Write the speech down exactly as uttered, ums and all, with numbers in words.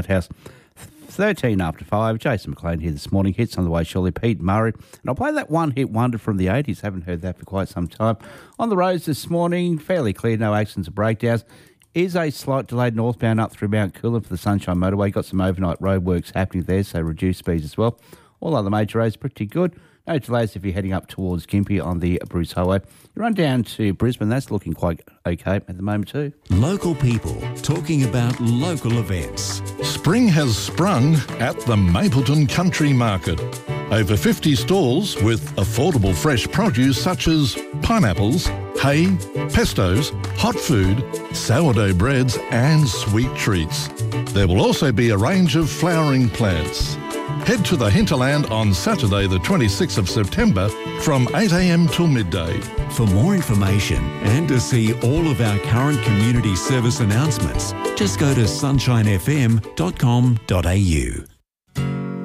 House. thirteen after five. Jason McLean here this morning. Hits on the way, surely. Pete Murray. And I'll play that one-hit wonder from the eighties. Haven't heard that for quite some time. On the roads this morning, fairly clear, no accidents or breakdowns. Is a slight delayed northbound up through Mount Coolin for the Sunshine Motorway. Got some overnight roadworks happening there, so reduced speeds as well. All other major roads pretty good. No delays if you're heading up towards Gympie on the Bruce Highway. You run down to Brisbane, that's looking quite okay at the moment too. Local people talking about local events. Spring has sprung at the Mapleton Country Market. Over fifty stalls with affordable fresh produce such as pineapples, hay, pestos, hot food, sourdough breads and sweet treats. There will also be a range of flowering plants. Head to the Hinterland on Saturday the twenty-sixth of September from eight a.m. till midday. For more information and to see all of our current community service announcements, just go to sunshine f m dot com dot a u.